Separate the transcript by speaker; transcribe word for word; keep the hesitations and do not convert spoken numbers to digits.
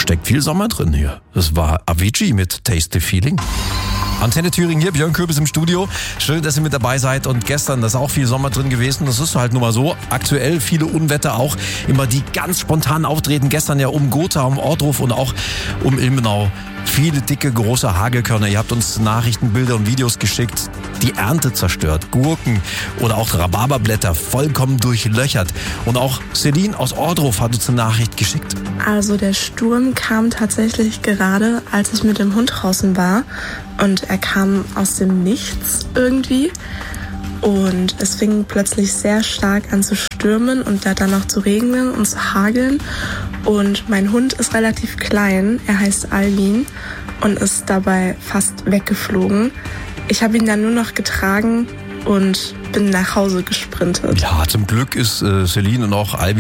Speaker 1: steckt viel Sommer drin hier. Das war Avicii mit Taste the Feeling. Antenne Thüringen hier, Björn Köbis im Studio. Schön, dass ihr mit dabei seid. Und gestern, da ist auch viel Sommer drin gewesen. Das ist halt nun mal so. Aktuell viele Unwetter auch. Immer die ganz spontan auftreten. Gestern ja um Gotha, um Ohrdruf und auch um Ilmenau. Viele dicke, große Hagelkörner. Ihr habt uns Nachrichten, Bilder und Videos geschickt. Die Ernte zerstört. Gurken oder auch Rhabarberblätter vollkommen durchlöchert. Und auch Celine aus Ohrdruf hat uns eine Nachricht geschickt.
Speaker 2: Also der Sturm kam tatsächlich gerade, als ich mit dem Hund draußen war. Und er kam aus dem Nichts irgendwie. Und es fing plötzlich sehr stark an zu stürmen und dann noch zu regnen und zu hageln. Und mein Hund ist relativ klein, er heißt Alvin und ist dabei fast weggeflogen. Ich habe ihn dann nur noch getragen und bin nach Hause gesprintet.
Speaker 1: Ja, zum Glück ist äh, Celine und auch Alvin